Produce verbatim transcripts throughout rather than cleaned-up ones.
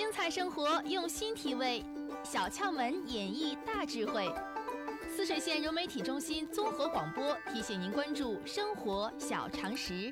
精彩生活用心体味，小窍门演绎大智慧。泗水县融媒体中心综合广播提醒您关注生活小常识。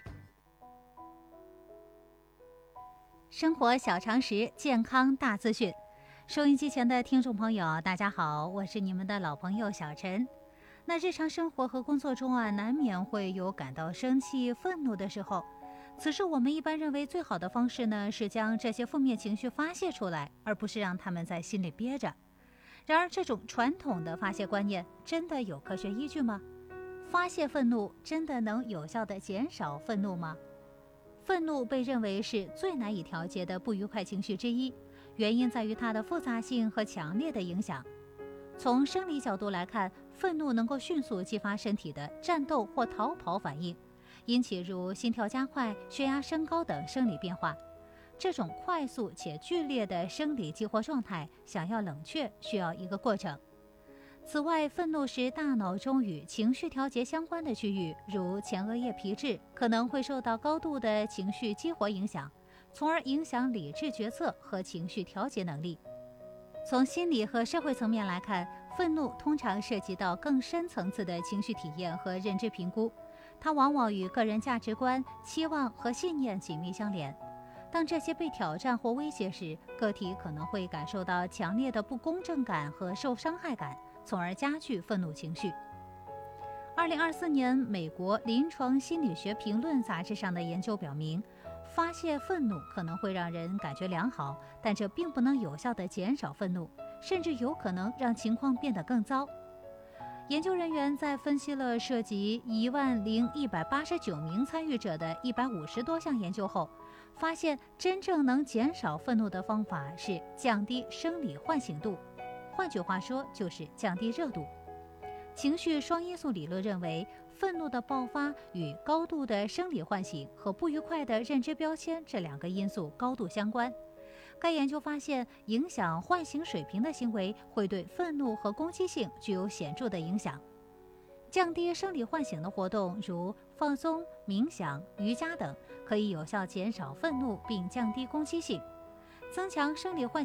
生活小常识，健康大资讯。收音机前的听众朋友，大家好，我是你们的老朋友小陈。那日常生活和工作中啊，难免会有感到生气、愤怒的时候。此时我们一般认为最好的方式呢，是将这些负面情绪发泄出来，而不是让他们在心里憋着。然而，这种传统的发泄观念真的有科学依据吗？发泄愤怒真的能有效地减少愤怒吗？愤怒被认为是最难以调节的不愉快情绪之一，原因在于它的复杂性和强烈的影响。从生理角度来看，愤怒能够迅速激发身体的战斗或逃跑反应，引起如心跳加快、血压升高等生理变化。这种快速且剧烈的生理激活状态，想要冷却需要一个过程。此外，愤怒时大脑中与情绪调节相关的区域，如前额叶皮质，可能会受到高度的情绪激活影响，从而影响理智决策和情绪调节能力。从心理和社会层面来看，愤怒通常涉及到更深层次的情绪体验和认知评估，它往往与个人价值观、期望和信念紧密相连。当这些被挑战或威胁时，个体可能会感受到强烈的不公正感和受伤害感，从而加剧愤怒情绪。二零二四年美国临床心理学评论杂志上的研究表明，发泄愤怒可能会让人感觉良好，但这并不能有效地减少愤怒，甚至有可能让情况变得更糟。研究人员在分析了涉及一万零一百八十九名参与者的一百五十多项研究后，发现真正能减少愤怒的方法是降低生理唤醒度，换句话说就是降低热度。情绪双因素理论认为，愤怒的爆发与高度的生理唤醒和不愉快的认知标签这两个因素高度相关。该研究发现，影响唤醒水平的行为会对愤怒和攻击性具有显著的影响。降低生理唤醒的活动，如放松、冥想、瑜伽等，可以有效减少愤怒并降低攻击性。增强生理唤